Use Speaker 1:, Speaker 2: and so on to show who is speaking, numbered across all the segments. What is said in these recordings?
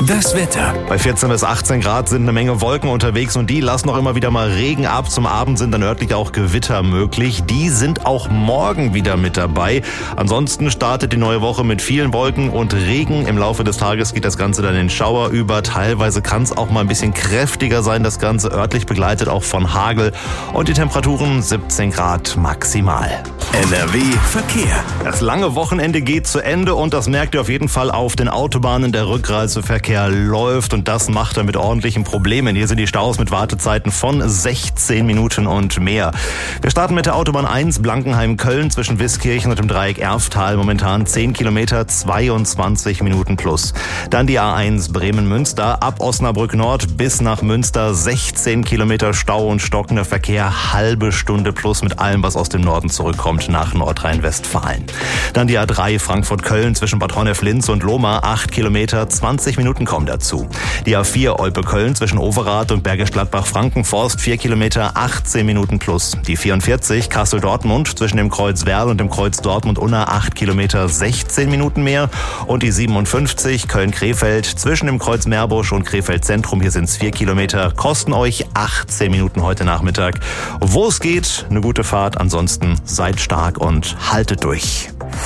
Speaker 1: Das Wetter.
Speaker 2: Bei 14 bis 18 Grad sind eine Menge Wolken unterwegs und die lassen auch immer wieder mal Regen ab. Zum Abend sind dann örtlich auch Gewitter möglich. Die sind auch morgen wieder mit dabei. Ansonsten startet die neue Woche mit vielen Wolken und Regen. Im Laufe des Tages geht das Ganze dann in Schauer über. Teilweise kann es auch mal ein bisschen kräftiger sein. Das Ganze örtlich begleitet auch von Hagel. Und die Temperaturen 17 Grad maximal.
Speaker 1: NRW Verkehr.
Speaker 2: Das lange Wochenende geht zu Ende und das merkt ihr auf jeden Fall auf den Autobahnen. Der Rückreiseverkehr läuft und das macht er mit ordentlichen Problemen. Hier sind die Staus mit Wartezeiten von 16 Minuten und mehr. Wir starten mit der Autobahn 1 Blankenheim-Köln zwischen Wiskirchen und dem Dreieck Erftal. Momentan 10 Kilometer, 22 Minuten plus. Dann die A1 Bremen-Münster ab Osnabrück Nord bis nach Münster. 16 Kilometer Stau und stockender Verkehr. Halbe Stunde plus mit allem, was aus dem Norden zurückkommt nach Nordrhein-Westfalen. Dann die A3 Frankfurt-Köln zwischen Bad Honnef-Linz und Lohmar. 8 Kilometer, 20 Minuten kommen dazu. Die A4 Olpe-Köln zwischen Overath und Bergisch Gladbach-Frankenforst. 4 Kilometer, 18 Minuten plus. Die 44 Kassel-Dortmund zwischen dem Kreuz Werl und dem Kreuz Dortmund-Unna. 8 Kilometer, 16 Minuten mehr. Und die 57 Köln-Krefeld zwischen dem Kreuz Meerbusch und Krefeld-Zentrum. Hier sind es 4 Kilometer. Kosten euch 18 Minuten heute Nachmittag. Wo es geht, eine gute Fahrt. Ansonsten seid stark und haltet durch.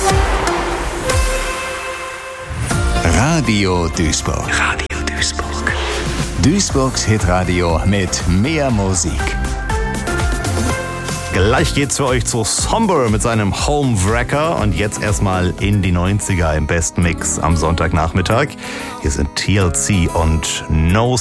Speaker 1: Radio Duisburg.
Speaker 3: Radio Duisburg.
Speaker 1: Duisburgs Hitradio mit mehr Musik.
Speaker 2: Gleich geht's für euch zu Somber mit seinem Homewrecker und jetzt erstmal in die 90er im besten Mix am Sonntagnachmittag. Hier sind TLC und No